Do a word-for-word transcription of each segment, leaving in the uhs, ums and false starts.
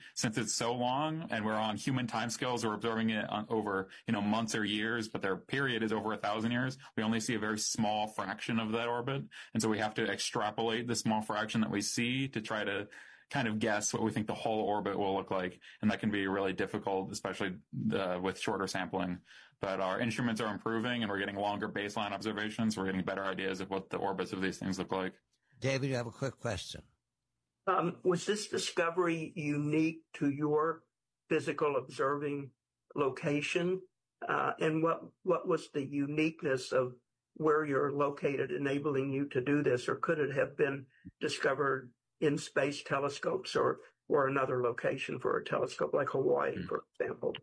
since it's so long and we're on human timescales, we're observing it on over, you know, months or years, but their period is over a thousand years. We only see a very small fraction of that orbit. And so we have to extrapolate the small fraction that we see to try to kind of guess what we think the whole orbit will look like. And that can be really difficult, especially uh, with shorter sampling. But our instruments are improving and we're getting longer baseline observations. We're getting better ideas of what the orbits of these things look like. David, you have a quick question. Um, was this discovery unique to your physical observing location? Uh, and what, what was the uniqueness of where you're located enabling you to do this? Or could it have been discovered in space telescopes or, or another location for a telescope like Hawaii, mm. for example?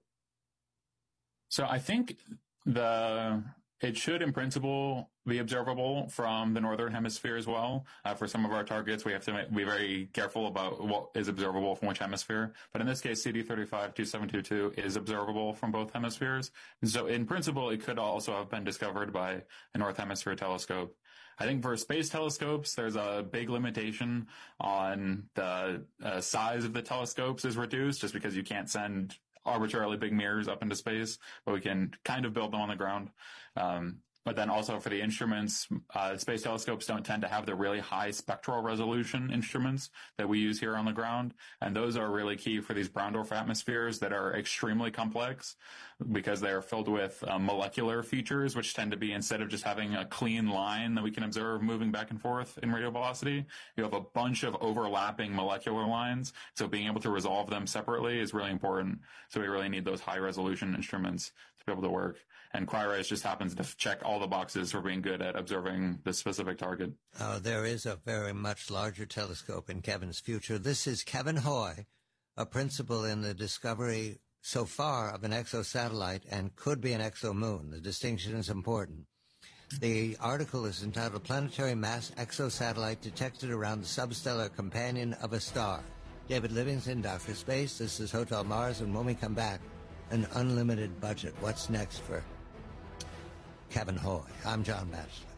So I think the it should, in principle, be observable from the northern hemisphere as well. Uh, for some of our targets, we have to be very careful about what is observable from which hemisphere. But in this case, C D thirty-five twenty-seven twenty-two is observable from both hemispheres. So in principle, it could also have been discovered by a North Hemisphere telescope. I think for space telescopes, there's a big limitation on the uh, size of the telescopes is reduced just because you can't send arbitrarily big mirrors up into space, but we can kind of build them on the ground. Um, But then also for the instruments, uh, space telescopes don't tend to have the really high spectral resolution instruments that we use here on the ground. And those are really key for these Braundorff atmospheres that are extremely complex because they're filled with uh, molecular features, which tend to be, instead of just having a clean line that we can observe moving back and forth in radial velocity, you have a bunch of overlapping molecular lines. So being able to resolve them separately is really important. So we really need those high resolution instruments to be able to work. And CryoRAYS just happens to check all the boxes for being good at observing the specific target. Uh, there is a very much larger telescope in Kevin's future. This is Kevin Hoy, a principal in the discovery so far of an exosatellite and could be an exomoon. The distinction is important. The article is entitled Planetary Mass Exosatellite Detected Around the Substellar Companion of a Star. David Livingstone, Doctor Space. This is Hotel Mars, and when we come back, an unlimited budget. What's next for Kevin Hoy? I'm John Batchelor.